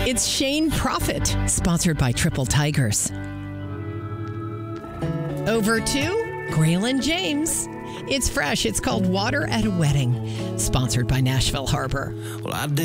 It's Shane Profit, sponsored by Triple Tigers. Over to Graylin James. It's fresh. It's called Water at a Wedding, sponsored by Nashville Harbor. Well, I